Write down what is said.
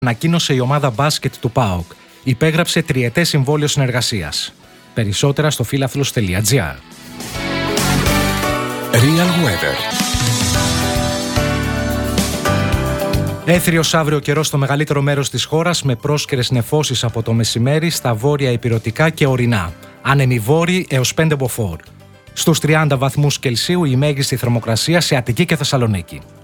Ανακοίνωσε η ομάδα μπάσκετ του ΠΑΟΚ. Υπέγραψε τριετές συμβόλαιο συνεργασίας. Περισσότερα στο φιλαθλος.gr. Real Weather. Έθριος αύριο καιρός στο μεγαλύτερο μέρος της χώρας, με πρόσκαιρες νεφώσεις από το μεσημέρι στα βόρεια ηπειρωτικά και ορεινά. Άνεμοι βόρειοι έως 5 μποφόρ. Στους 30 βαθμούς Κελσίου η μέγιστη θερμοκρασία σε Αττική και Θεσσαλονίκη.